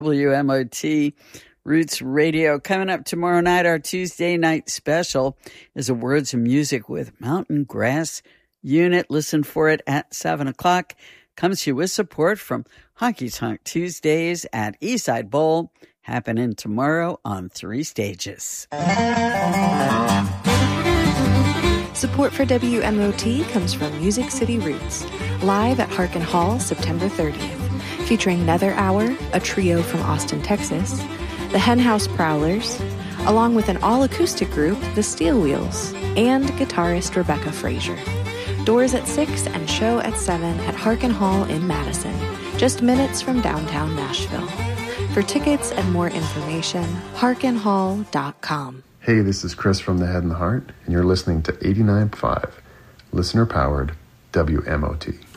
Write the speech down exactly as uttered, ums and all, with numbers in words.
W M O T Roots Radio. Coming up tomorrow night, our Tuesday night special is a Words of Music with Mountain Grass Unit. Listen for it at seven o'clock. Comes to you with support from Honky Tonk Tuesdays at Eastside Bowl, happening tomorrow on three stages. Support for W M O T comes from Music City Roots, live at Harkin Hall September thirtieth, featuring Nether Hour, a trio from Austin, Texas, the Henhouse Prowlers, along with an all-acoustic group, the Steel Wheels, and guitarist Rebecca Frazier. Doors at six and show at seven at Harkin Hall in Madison, just minutes from downtown Nashville. For tickets and more information, harkin hall dot com. Hey, this is Chris from The Head and the Heart, and you're listening to eighty-nine point five, listener-powered W M O T.